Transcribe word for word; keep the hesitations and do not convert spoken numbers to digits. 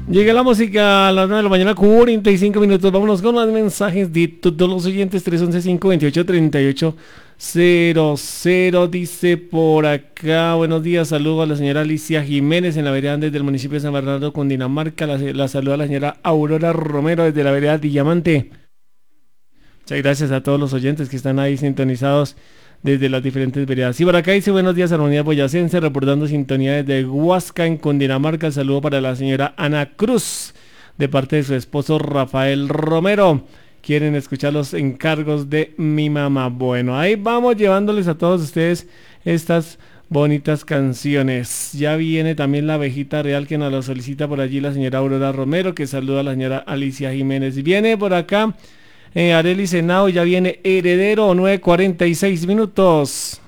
Llega la música a las nueve de la mañana, cuarenta y cinco minutos. Vámonos con los mensajes de todos los oyentes. tres once, cinco veintiocho, treinta y ocho cero cero. Dice por acá, buenos días, saludo a la señora Alicia Jiménez en la vereda desde el municipio de San Bernardo, Cundinamarca. La, la saluda a la señora Aurora Romero desde la vereda Diamante. Muchas gracias a todos los oyentes que están ahí sintonizados desde las diferentes veredas. Y por acá dice buenos días, Armonía Boyacense, reportando sintonía desde Huasca en Cundinamarca. El saludo para la señora Ana Cruz de parte de su esposo Rafael Romero. Quieren escuchar los encargos de mi mamá. Bueno, ahí vamos llevándoles a todos ustedes estas bonitas canciones. Ya viene también la abejita real que nos lo solicita por allí la señora Aurora Romero, que saluda a la señora Alicia Jiménez. Viene por acá eh, Arely Senao, ya viene Heredero, nueve cuarenta y seis minutos.